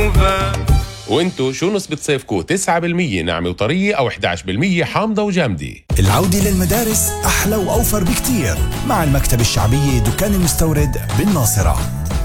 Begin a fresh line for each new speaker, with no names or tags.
نوفا.
وانتو شو نسبة صيفكو؟ 9% ناعمة وطرية أو 11% حامضة وجامدة؟
العودة للمدارس أحلى وأوفر بكتير مع المكتبة الشعبية دكان المستورد بالناصرة.